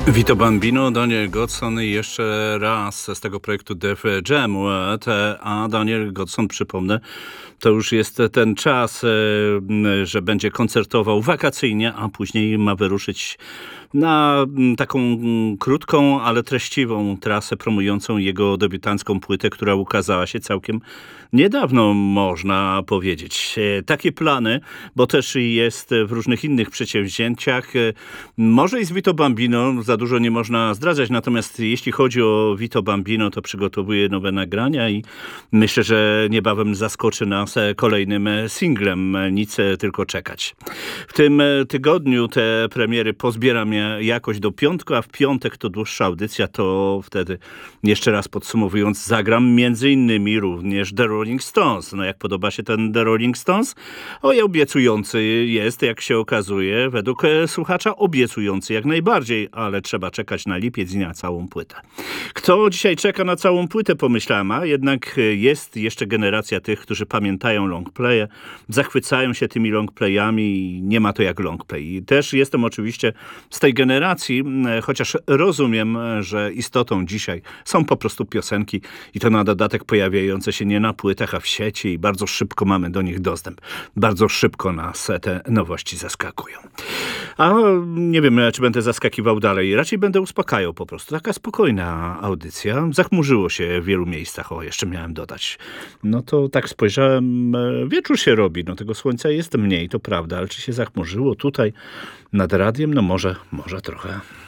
Vito Bambino, Daniel Godson i jeszcze raz z tego projektu Def Jam, a Daniel Godson, przypomnę, to już jest ten czas, że będzie koncertował wakacyjnie, a później ma wyruszyć na taką krótką, ale treściwą trasę promującą jego debiutancką płytę, która ukazała się całkiem niedawno, można powiedzieć. Takie plany, bo też jest w różnych innych przedsięwzięciach. Może i z Vito Bambino za dużo nie można zdradzać, natomiast jeśli chodzi o Vito Bambino, to przygotowuje nowe nagrania i myślę, że niebawem zaskoczy nas kolejnym singlem. Nic tylko czekać. W tym tygodniu te premiery pozbieram jakoś do piątku, a w piątek to dłuższa audycja, to wtedy jeszcze raz podsumowując zagram między innymi również The Rolling Stones. No jak podoba się ten The Rolling Stones? Oj, obiecujący jest, jak się okazuje, według słuchacza obiecujący jak najbardziej, ale trzeba czekać na lipiec i na całą płytę. Kto dzisiaj czeka na całą płytę, pomyślałem, a jednak jest jeszcze generacja tych, którzy pamiętają longplaye, zachwycają się tymi longplayami i nie ma to jak longplay. I też jestem oczywiście z tej generacji, chociaż rozumiem, że istotą dzisiaj są po prostu piosenki i to na dodatek pojawiające się nie na płytach, a w sieci i bardzo szybko mamy do nich dostęp. Bardzo szybko nas te nowości zaskakują. A nie wiem, czy będę zaskakiwał dalej. Raczej będę uspokajał po prostu. Taka spokojna audycja. Zachmurzyło się w wielu miejscach. O, jeszcze miałem dodać. No to tak spojrzałem, wieczór się robi. No tego słońca jest mniej, to prawda, ale czy się zachmurzyło tutaj nad radiem? No może trochę.